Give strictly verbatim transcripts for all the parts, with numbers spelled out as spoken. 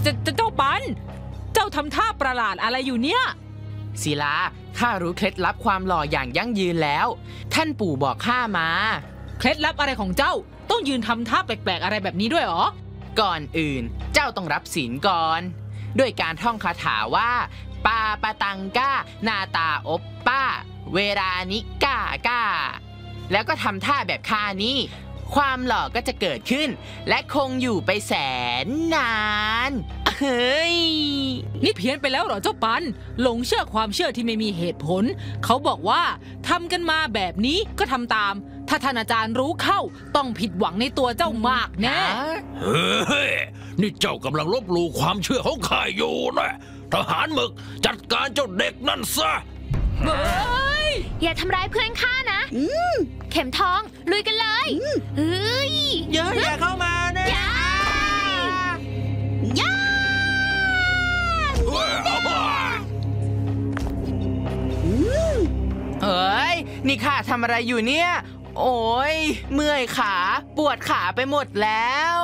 เจ้าปันเจ้าทำท่าประหลาดอะไรอยู่เนี่ยศิลาข้ารู้เคล็ดลับความหล่ออย่างยั่งยืนแล้วท่านปู่บอกข้ามาเคล็ดลับอะไรของเจ้าต้องยืนทำท่าแปลกๆอะไรแบบนี้ด้วยหรอก่อนอื่นเจ้าต้องรับศีลก่อนด้วยการท่องคาถาว่าปาปะตังก้านาตาอบป้าเวรานิก้าก้าแล้วก็ทำท่าแบบข้านี้ความหล่อก็จะเกิดขึ้นและคงอยู่ไปแสนนานเฮ้ยนี่เพี้ยนไปแล้วเหรอเจ้าปันหลงเชื่อความเชื่อที่ไม่มีเหตุผลเขาบอกว่าทำกันมาแบบนี้ก็ทำตามถ้าท่านอาจารย์รู้เข้าต้องผิดหวังในตัวเจ้ามากแน่เฮ้ยนี่เจ้ากำลังลบหลู่ความเชื่อของข้าอยู่นะทหารหมึกจัดการเจ้าเด็กนั่นซะเฮ้ยอย่าทำร้ายเพื่อนข้านะเข็มทองลุยกันเลยเฮ้ยอย่าอย่าเข้ามานะย่าย่าเฮ้ยนี่ข้าทำอะไรอยู่เนี่ยโอ้ยเมื่อยขาปวดขาไปหมดแล้ว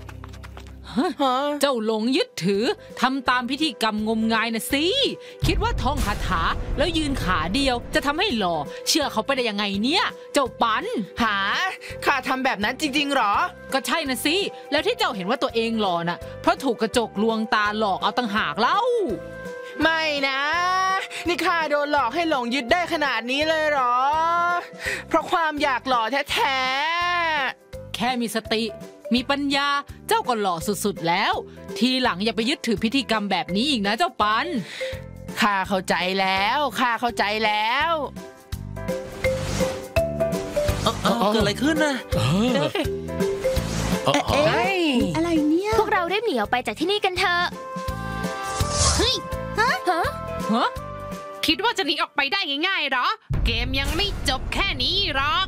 เจ้าหลงยึดถือทำตามพิธีกรรมงมงายนะสิคิดว่าท่องคาถาแล้วยืนขาเดียวจะทำให้หล่อเชื่อเขาไปได้ยังไงเนี่ยเจ้าปันหาข้าทำแบบนั้นจริงๆหรอก็ใช่นะสิแล้วที่เจ้าเห็นว่าตัวเองหล่อน่ะเพราะถูกกระจกลวงตาหลอกเอาต่างหากเล่าไม่นะนี่ข้าโดนหลอกให้หลงยึดได้ขนาดนี้เลยหรอเพราะความอยากหล่อแท้ๆแค่มีสติมีปัญญาเจ้าก็หล่อสุดๆแล้วทีหลังอย่าไปยึดถือพิธีกรรมแบบนี้อีกนะเจ้าปันข้าเข้าใจแล้วข้าเข้าใจแล้วเกิดอะไรขึ้นนะเอ๊ะอะไรเนี่ยพวกเรารีบหนีออกไปจากที่นี่กันเถอะเฮ้ยฮะฮะฮะคิดว่าจะหนีออกไปได้ง่ายๆหรอเกมยังไม่จบแค่นี้หรอก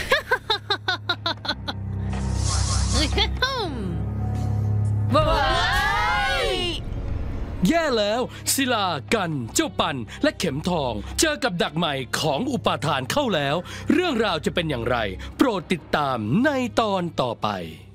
แย่แล้วศิลากันเจ้าปันและเข็มทองเจอกับดักใหม่ของอุปาทานเข้าแล้วเรื่องราวจะเป็นอย่างไรโปรดติดตามในตอนต่อไป